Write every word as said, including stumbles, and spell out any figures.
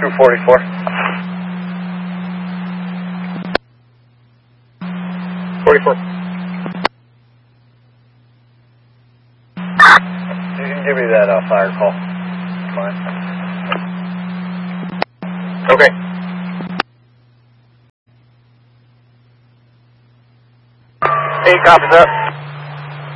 two forty-four. forty-four. You can give me that uh, fire call. Fine. Okay. Eight copies up.